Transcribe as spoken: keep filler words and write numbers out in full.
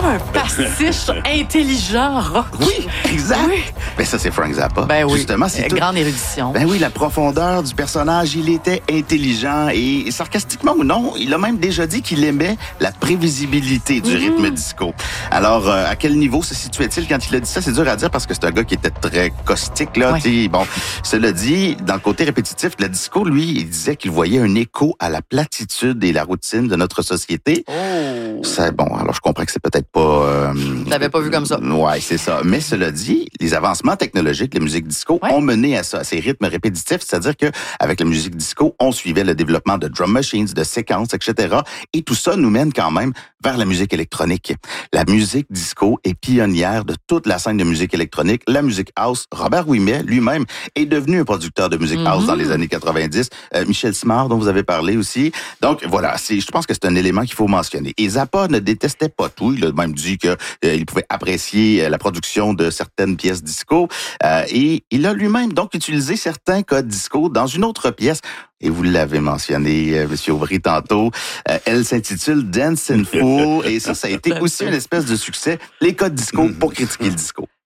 un pastiche intelligent rock. Oui, exact. Oui. Ben ça, c'est Frank Zappa. Ben oui. Justement, c'est Euh, tout... Grande érudition. Ben oui, la profondeur du personnage, il était intelligent et, et sarcastiquement ou non, il a même déjà dit qu'il aimait la prévisibilité du Mm-hmm. rythme disco. Alors, euh, à quel niveau se situait-il quand il a dit ça? C'est dur à dire parce que c'est un gars qui était très caustique, là. Ouais. Tu sais, bon, cela dit, dans le côté répétitif, le disco, lui, il disait qu'il voyait un écho à la platitude et la routine de notre société. Oh! C'est bon, alors je comprends que c'est peut-être pas... Euh, Je l'avais pas vu comme ça. Ouais, c'est ça. Mais cela dit, les avancements technologiques de la musique disco Ouais. ont mené à ça, à ces rythmes répétitifs, c'est-à-dire que avec la musique disco, on suivait le développement de drum machines, de séquences, et cetera. Et tout ça nous mène quand même vers la musique électronique. La musique disco est pionnière de toute la scène de musique électronique. La musique house, Robert Ouimet lui-même est devenu un producteur de musique house Mm-hmm. dans les années quatre-vingt-dix. Euh, Michel Simard, dont vous avez parlé aussi. Donc voilà, c'est, je pense que c'est un élément qu'il faut mentionner. Et Zappa ne détestait pas tout. Il a même dit que euh, il pouvait apprécier euh, la production de certaines pièces disco. Euh, et il a lui-même donc utilisé certains codes disco dans une autre pièce. Et vous l'avez mentionné, euh, M. Aubry, tantôt. Euh, elle s'intitule Dancin' Fool. Et ça, ça a été aussi une espèce de succès. Les codes disco pour critiquer le disco.